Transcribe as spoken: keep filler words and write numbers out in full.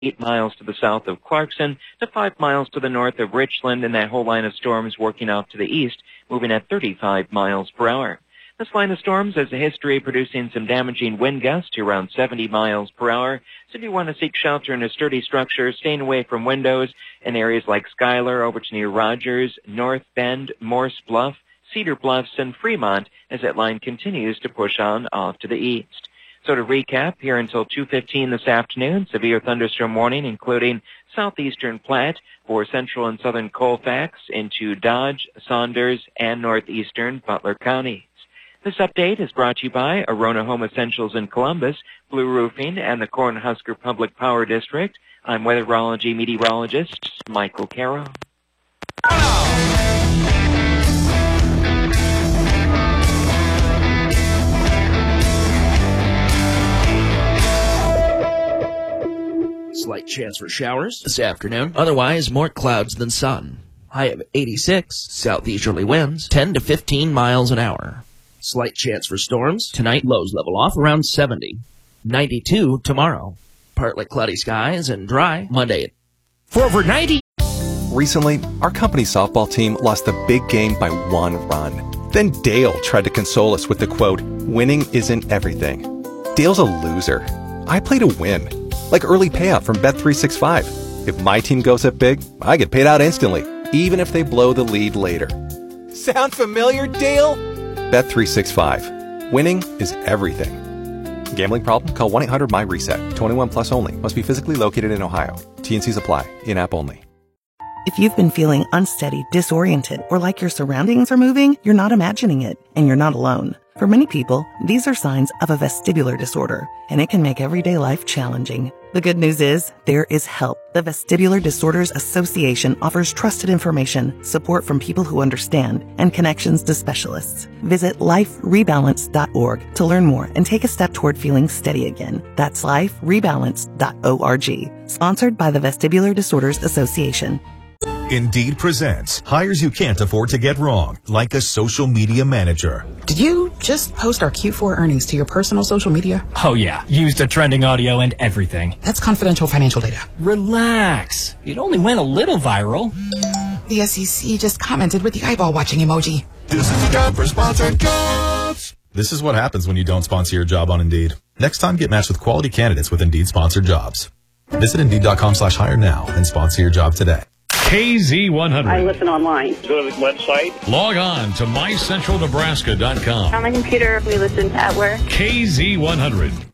eight miles to the south of Clarkson to five miles to the north of Richland, and that whole line of storms working off to the east, moving at thirty-five miles per hour. This line of storms has a history of producing some damaging wind gusts to around seventy miles per hour. So if you want to seek shelter in a sturdy structure, staying away from windows in areas like Schuyler over to near Rogers, North Bend, Morse Bluff, Cedar Bluffs, and Fremont as that line continues to push on off to the east. So to recap, here until two fifteen this afternoon, severe thunderstorm warning, including southeastern Platte for central and southern Colfax into Dodge, Saunders, and northeastern Butler counties. This update is brought to you by Arona Home Essentials in Columbus, Blue Roofing, and the Cornhusker Public Power District. I'm weatherology meteorologist Michael Carroll. Slight chance for showers this afternoon. Otherwise, more clouds than sun. High of eighty-six. Southeasterly winds ten to fifteen miles an hour. Slight chance for storms. Tonight, lows level off around seventy. ninety-two tomorrow. Partly cloudy skies and dry Monday. For over ninety. Recently, our company's softball team lost the big game by one run. Then Dale tried to console us with the quote, "Winning isn't everything." Dale's a loser. I play to win. Like early payout from Bet three sixty-five. If my team goes up big, I get paid out instantly, even if they blow the lead later. Sound familiar, Dale? Bet three sixty-five. Winning is everything. Gambling problem? Call one eight hundred M Y reset. twenty-one plus only. Must be physically located in Ohio. T N Cs apply. In-app only. If you've been feeling unsteady, disoriented, or like your surroundings are moving, you're not imagining it, and you're not alone. For many people, these are signs of a vestibular disorder, and it can make everyday life challenging. The good news is, there is help. The Vestibular Disorders Association offers trusted information, support from people who understand, and connections to specialists. Visit life rebalance dot org to learn more and take a step toward feeling steady again. That's life rebalance dot org. Sponsored by the Vestibular Disorders Association. Indeed presents hires you can't afford to get wrong, like a social media manager. Did you just post our Q four earnings to your personal social media? Oh yeah, used the trending audio and everything. That's confidential financial data. Relax. It only went a little viral. The S E C just commented with the eyeball watching emoji. This is a job for sponsored jobs. This is what happens when you don't sponsor your job on Indeed. Next time, get matched with quality candidates with Indeed sponsored jobs. Visit Indeed.com slash hire now and sponsor your job today. K Z one hundred. I listen online. Go to the website. Log on to my central nebraska dot com. On my computer, we listen at work. K Z one hundred.